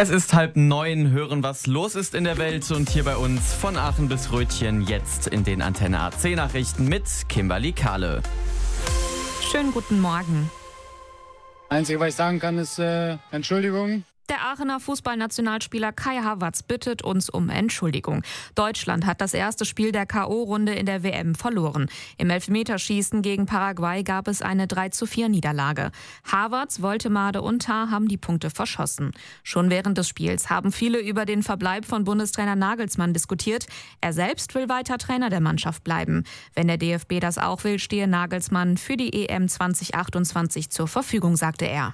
Es ist 8:30, hören, was los ist in der Welt und hier bei uns von Aachen bis Rötchen jetzt in den Antenne AC Nachrichten mit Kimberly Kahle. Schönen guten Morgen. Einzige, was ich sagen kann, ist Entschuldigung. Der Aachener Fußballnationalspieler Kai Havertz bittet uns um Entschuldigung. Deutschland hat das erste Spiel der K.O.-Runde in der WM verloren. Im Elfmeterschießen gegen Paraguay gab es eine 3:4 Niederlage. Havertz, Woltemade und Tah haben die Punkte verschossen. Schon während des Spiels haben viele über den Verbleib von Bundestrainer Nagelsmann diskutiert. Er selbst will weiter Trainer der Mannschaft bleiben. Wenn der DFB das auch will, stehe Nagelsmann für die EM 2028 zur Verfügung, sagte er.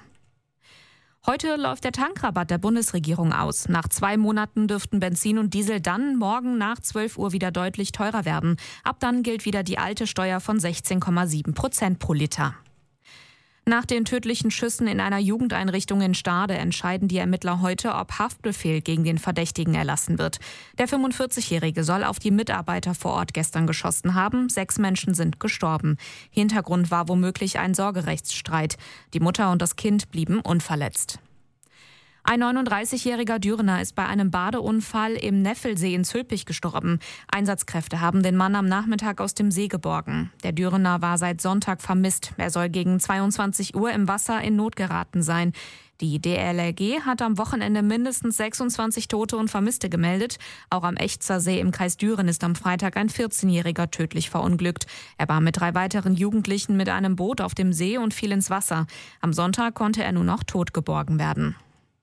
Heute läuft der Tankrabatt der Bundesregierung aus. Nach 2 Monaten dürften Benzin und Diesel dann morgen nach 12 Uhr wieder deutlich teurer werden. Ab dann gilt wieder die alte Steuer von 16,7% pro Liter. Nach den tödlichen Schüssen in einer Jugendeinrichtung in Stade entscheiden die Ermittler heute, ob Haftbefehl gegen den Verdächtigen erlassen wird. Der 45-Jährige soll auf die Mitarbeiter vor Ort gestern geschossen haben. 6 Menschen sind gestorben. Hintergrund war womöglich ein Sorgerechtsstreit. Die Mutter und das Kind blieben unverletzt. Ein 39-jähriger Dürener ist bei einem Badeunfall im Neffelsee in Zülpich gestorben. Einsatzkräfte haben den Mann am Nachmittag aus dem See geborgen. Der Dürener war seit Sonntag vermisst. Er soll gegen 22 Uhr im Wasser in Not geraten sein. Die DLRG hat am Wochenende mindestens 26 Tote und Vermisste gemeldet. Auch am Echtzer See im Kreis Düren ist am Freitag ein 14-Jähriger tödlich verunglückt. Er war mit 3 weiteren Jugendlichen mit einem Boot auf dem See und fiel ins Wasser. Am Sonntag konnte er nur noch tot geborgen werden.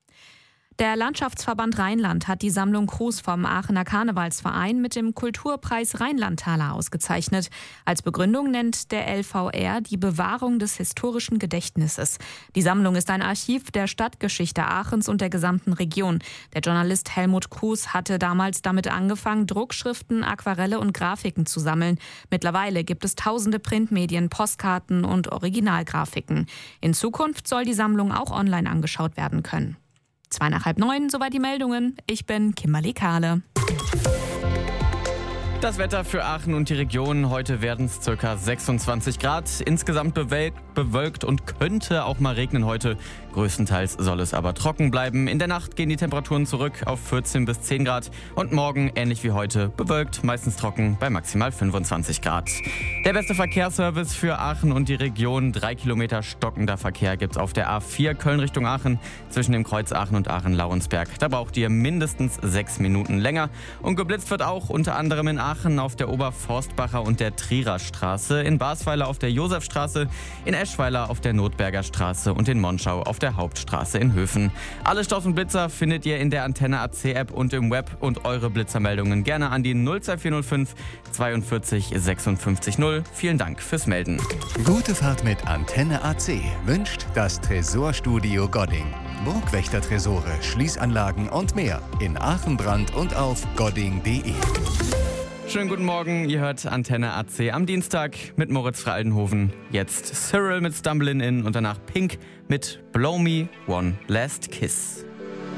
Der Landschaftsverband Rheinland hat die Sammlung Kruse vom Aachener Karnevalsverein mit dem Kulturpreis Rheinlandtaler ausgezeichnet. Als Begründung nennt der LVR die Bewahrung des historischen Gedächtnisses. Die Sammlung ist ein Archiv der Stadtgeschichte Aachens und der gesamten Region. Der Journalist Helmut Kruse hatte damals damit angefangen, Druckschriften, Aquarelle und Grafiken zu sammeln. Mittlerweile gibt es tausende Printmedien, Postkarten und Originalgrafiken. In Zukunft soll die Sammlung auch online angeschaut werden können. 8:30, soweit die Meldungen. Ich bin Kimberly Kahle. Das Wetter für Aachen und die Region. Heute werden es ca. 26 Grad. Insgesamt bewölkt und könnte auch mal regnen heute. Größtenteils soll es aber trocken bleiben. In der Nacht gehen die Temperaturen zurück auf 14 bis 10 Grad. Und morgen, ähnlich wie heute, bewölkt, meistens trocken bei maximal 25 Grad. Der beste Verkehrsservice für Aachen und die Region. 3 Kilometer stockender Verkehr gibt es auf der A4 Köln Richtung Aachen. Zwischen dem Kreuz Aachen und Aachen-Lauensberg. Da braucht ihr mindestens 6 Minuten länger. Und geblitzt wird auch unter anderem in Aachen auf der Oberforstbacher und der Trierer Straße, in Basweiler auf der Josefstraße, in Eschweiler auf der Notberger Straße und in Monschau auf der Hauptstraße in Höfen. Alle Staus und Blitzer findet ihr in der Antenne AC App und im Web und eure Blitzermeldungen gerne an die 02405 42 56 0. Vielen Dank fürs Melden. Gute Fahrt mit Antenne AC wünscht das Tresorstudio Godding. Burgwächter-Tresore, Schließanlagen und mehr in Aachen, Brand und auf godding.de. Schönen guten Morgen, ihr hört Antenne AC am Dienstag mit Moritz Frey-Aldenhoven. Jetzt Cyril mit Stumbling In und danach Pink mit Blow Me One Last Kiss.